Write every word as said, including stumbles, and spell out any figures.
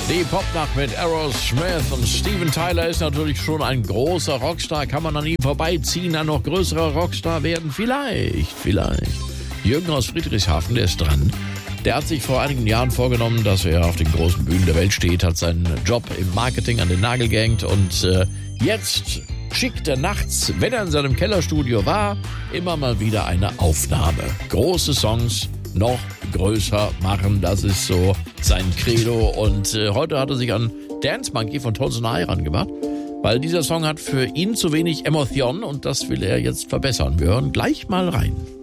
Die Popnacht mit Aerosmith und Steven Tyler ist natürlich schon ein großer Rockstar. Kann man an ihm vorbeiziehen, ein noch größerer Rockstar werden? Vielleicht, vielleicht. Jürgen aus Friedrichshafen, der ist dran. Der hat sich vor einigen Jahren vorgenommen, dass er auf den großen Bühnen der Welt steht, hat seinen Job im Marketing an den Nagel gehängt und äh, jetzt schickt er nachts, wenn er in seinem Kellerstudio war, immer mal wieder eine Aufnahme. Große Songs noch größer machen, das ist so sein Credo. Und äh, heute hat er sich an Dance Monkey von Tones and I rangemacht, weil dieser Song hat für ihn zu wenig Emotion und das will er jetzt verbessern. Wir hören gleich mal rein.